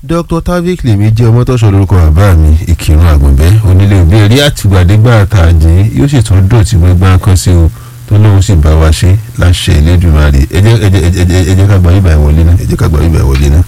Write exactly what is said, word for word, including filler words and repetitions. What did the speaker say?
Dr Tavik lèmi jẹ́ ọmọ tọ́sọ lórúkọ bàbá mi Ìkírun Àgùnbẹ́ onílé òbí rí àtìgbàdégbà àtàjẹ́ yóò sì tún dọ̀tí gbẹ́gbẹ́ kan sí o tó lóun sì bá wa ṣe láṣẹ Elédùmarè ẹ jẹ́ ẹ jẹ́ ẹ jẹ́ ẹ jẹ́ ká gba ibà ìwọlé náà ẹ jẹ́ ká gba ibà ìwọlé náà.